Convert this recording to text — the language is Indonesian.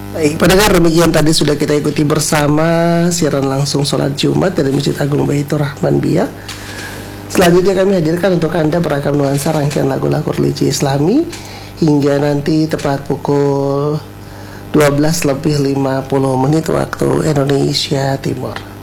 Baik, pendengar, demikian tadi sudah kita ikuti bersama siaran langsung sholat Jumat dari Masjid Agung Baitur Rahman Biak. Selanjutnya kami hadirkan untuk Anda beragam nuansa rangkaian lagu-lagu religi Islami hingga nanti tepat pukul 12 lebih 50 menit waktu Indonesia Timur.